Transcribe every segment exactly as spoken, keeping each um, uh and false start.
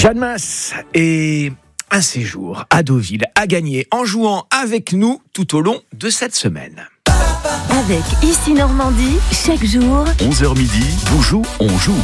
Jeanne Mas et un séjour à Deauville à gagner en jouant avec nous tout au long de cette semaine. Avec Ici Normandie, chaque jour, onze heures midi, vous jouez, on joue.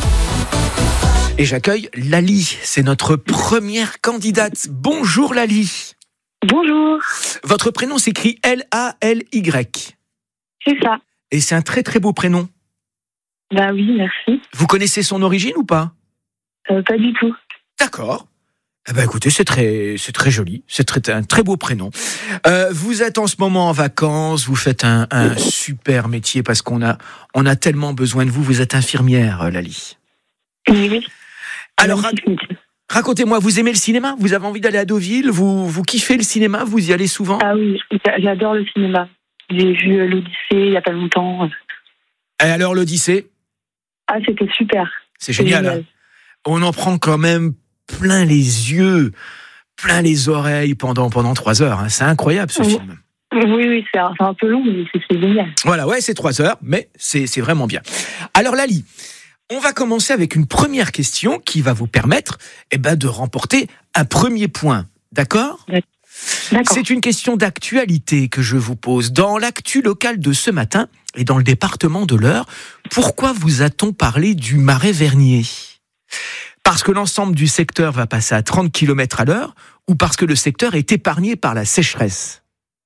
Et j'accueille Lali, c'est notre première candidate. Bonjour Lali. Bonjour. Votre prénom s'écrit L A L Y. C'est ça. Et c'est un très très beau prénom. Bah oui, merci. Vous connaissez son origine ou pas ? Euh, pas du tout. D'accord. Eh ben écoutez, c'est très, c'est très joli, c'est très, un très beau prénom. Euh, vous êtes en ce moment en vacances, vous faites un, un super métier parce qu'on a, on a tellement besoin de vous. Vous êtes infirmière, Lali. Oui, oui. Alors, Magnifique rac- métier. racontez-moi, vous aimez le cinéma ? Vous avez envie d'aller à Deauville ? Vous, vous kiffez le cinéma ? Vous y allez souvent ? Ah oui, j'a- j'adore le cinéma. J'ai vu euh, l'Odyssée il y a pas longtemps. Et alors l'Odyssée, Ah, c'était super. c'est génial. Génial. Hein, on en prend quand même plein les yeux, plein les oreilles pendant pendant trois heures. Hein. C'est incroyable ce Oui. film. Oui, oui, c'est un, c'est un peu long, mais c'est, c'est génial. Voilà, ouais, c'est trois heures, mais c'est, c'est vraiment bien. Alors Lali, on va commencer avec une première question qui va vous permettre eh ben, de remporter un premier point. D'accord ? D'accord. C'est une question d'actualité que je vous pose. Dans l'actu locale de ce matin et dans le département de l'Eure, pourquoi vous a-t-on parlé du Marais Vernier ? Parce que l'ensemble du secteur va passer à trente kilomètres à l'heure ou parce que le secteur est épargné par la sécheresse ?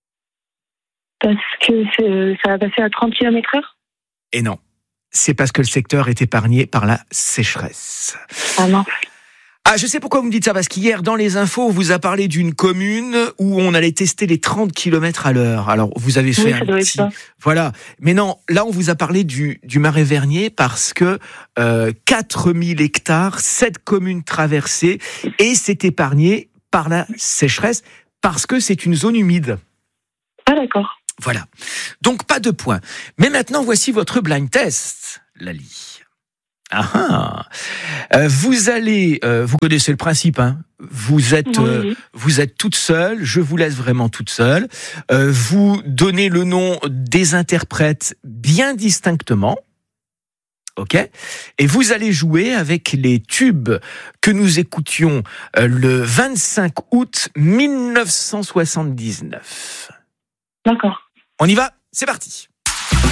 Parce que c'est- ça va passer à trente kilomètres heure. Et non, c'est parce que le secteur est épargné par la sécheresse. Ah non. Ah, je sais pourquoi vous me dites ça, parce qu'hier, dans les infos, on vous a parlé d'une commune où on allait tester les trente kilomètres à l'heure. Alors, vous avez fait Oui, un ça doit être petit... ça. Voilà. Mais non, là, on vous a parlé du, du Marais Vernier parce que euh, quatre mille hectares, sept communes traversées, et c'est épargné par la sécheresse parce que c'est une zone humide. Ah d'accord. Voilà. Donc, pas de points. Mais maintenant, voici votre blind test, Lali. Ah ah. Euh, vous allez, euh, vous connaissez le principe, hein. Vous êtes, Oui, euh, oui. vous êtes toute seule. Je vous laisse vraiment toute seule. Euh, vous donnez le nom des interprètes bien distinctement. Ok. Et vous allez jouer avec les tubes que nous écoutions euh, le vingt-cinq août mille neuf cent soixante-dix-neuf. D'accord. On y va ? C'est parti.